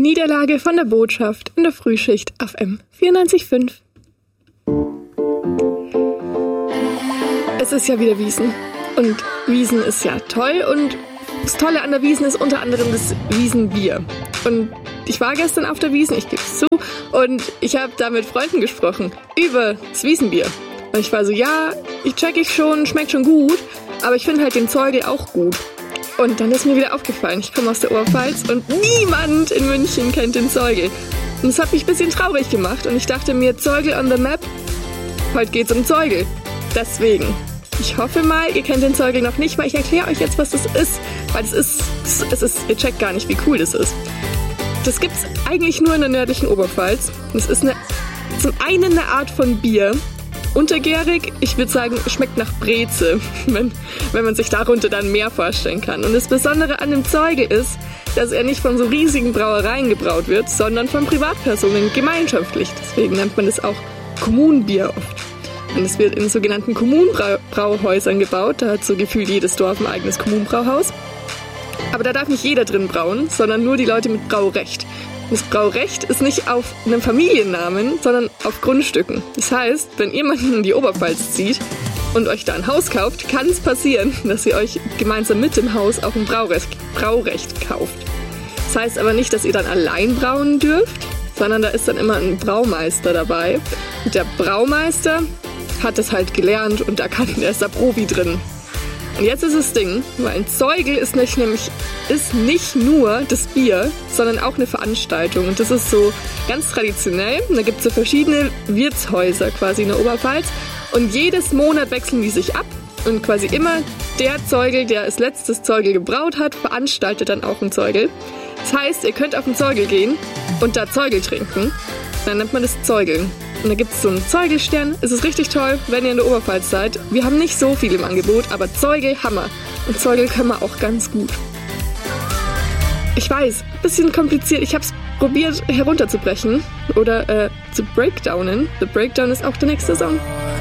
Niederlage von der Botschaft in der Frühschicht auf M94.5. Es ist ja wieder Wiesn. Und Wiesn ist ja toll. Und das Tolle an der Wiesn ist unter anderem das Wiesnbier. Und ich war gestern auf der Wiesn, ich gebe es zu. Und ich habe da mit Freunden gesprochen über das Wiesnbier. Und ich war so, ja, check ich schon, schmeckt schon gut. Aber ich finde halt den Zeugel auch gut. Und dann ist mir wieder aufgefallen, ich komme aus der Oberpfalz und niemand in München kennt den Zeugel. Und das hat mich ein bisschen traurig gemacht und ich dachte mir, Zeugel on the map, heute geht's um Zeugel. Deswegen, ich hoffe mal, ihr kennt den Zeugel noch nicht, weil ich erkläre euch jetzt, was das ist. Weil ihr checkt gar nicht, wie cool das ist. Das gibt's eigentlich nur in der nördlichen Oberpfalz. Das ist zum einen eine Art von Bier. Untergärig, ich würde sagen, schmeckt nach Breze, wenn man sich darunter dann mehr vorstellen kann. Und das Besondere an dem Zeugel ist, dass er nicht von so riesigen Brauereien gebraut wird, sondern von Privatpersonen gemeinschaftlich. Deswegen nennt man es auch Kommunenbier oft. Und es wird in sogenannten Kommunenbrauhäusern gebaut. Da hat so gefühlt jedes Dorf ein eigenes Kommunenbrauhaus. Aber da darf nicht jeder drin brauen, sondern nur die Leute mit Braurecht. Das Braurecht ist nicht auf einem Familiennamen, sondern auf Grundstücken. Das heißt, wenn ihr mal in die Oberpfalz zieht und euch da ein Haus kauft, kann es passieren, dass ihr euch gemeinsam mit dem Haus auch ein Braurecht kauft. Das heißt aber nicht, dass ihr dann allein brauen dürft, sondern da ist dann immer ein Braumeister dabei. Und der Braumeister hat das halt gelernt und der ist da Profi drin. Und jetzt ist das Ding, weil ein Zeugel ist nicht nur das Bier, sondern auch eine Veranstaltung. Und das ist so ganz traditionell. Und da gibt es so verschiedene Wirtshäuser quasi in der Oberpfalz. Und jedes Monat wechseln die sich ab. Und quasi immer der Zeugel, der als letztes Zeugel gebraut hat, veranstaltet dann auch einen Zeugel. Das heißt, ihr könnt auf den Zeugel gehen und da Zeugel trinken. Dann nennt man das Zeugeln. Und da gibt es so einen Zeugelstern. Es ist richtig toll, wenn ihr in der Oberpfalz seid. Wir haben nicht so viel im Angebot, aber Zeugel Hammer. Und Zeugel können wir auch ganz gut. Ich weiß, ein bisschen kompliziert. Ich habe es probiert herunterzubrechen oder zu breakdownen. The Breakdown ist auch der nächste Song.